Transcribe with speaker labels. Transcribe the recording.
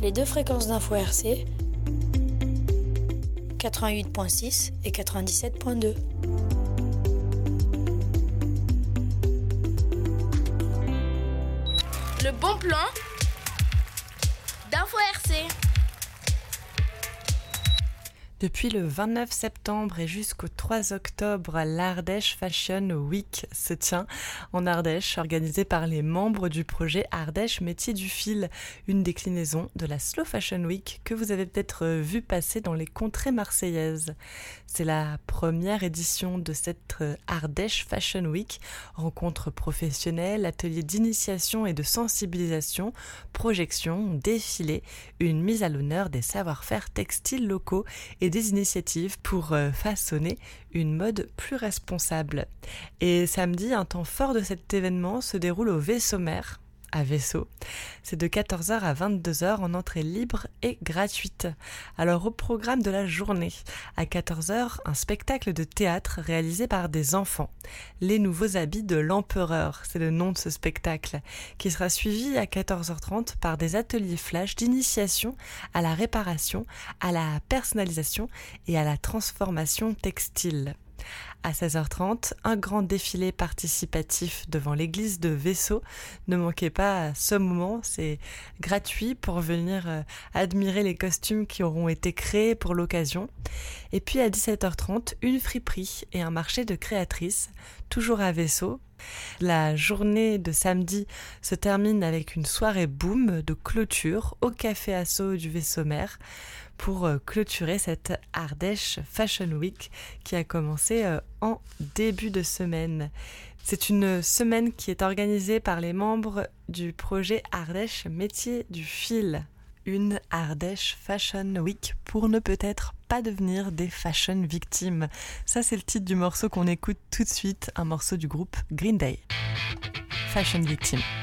Speaker 1: les deux fréquences d'info RC, 88.6 et 97.2.
Speaker 2: Le bon plan d'Info RC.
Speaker 3: Depuis le 29 septembre et jusqu'au 3 octobre, l'Ardèche Fashion Week se tient en Ardèche, organisée par les membres du projet Ardèche Métier du Fil, une déclinaison de la Slow Fashion Week que vous avez peut-être vu passer dans les contrées marseillaises. C'est la première édition de cette Ardèche Fashion Week, rencontre professionnelle, atelier d'initiation et de sensibilisation, projection, défilé, une mise à l'honneur des savoir-faire textiles locaux et des initiatives pour façonner une mode plus responsable. Et samedi, un temps fort de cet événement se déroule au Vaisseau-Mer, à Vaisseau. C'est de 14h à 22h en entrée libre et gratuite. Alors au programme de la journée, à 14h, un spectacle de théâtre réalisé par des enfants. Les nouveaux habits de l'empereur, c'est le nom de ce spectacle, qui sera suivi à 14h30 par des ateliers flash d'initiation à la réparation, à la personnalisation et à la transformation textile. À 16h30, un grand défilé participatif devant l'église de Vaisseau. Ne manquez pas ce moment, c'est gratuit pour venir admirer les costumes qui auront été créés pour l'occasion. Et puis à 17h30, une friperie et un marché de créatrices, toujours à Vaisseau. La journée de samedi se termine avec une soirée boom de clôture au Café Asso du Vaisseau-Mer pour clôturer cette Ardèche Fashion Week qui a commencé en début de semaine. C'est une semaine qui est organisée par les membres du projet Ardèche Métier du Fil. Une Ardèche Fashion Week pour ne peut-être pas devenir des fashion victimes. Ça, c'est le titre du morceau qu'on écoute tout de suite, un morceau du groupe Green Day. Fashion Victim.